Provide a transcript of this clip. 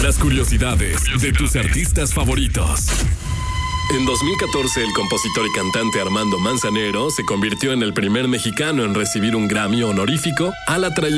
Las curiosidades de tus artistas favoritos. En 2014, el compositor y cantante Armando Manzanero se convirtió en el primer mexicano en recibir un Grammy honorífico a la trayectoria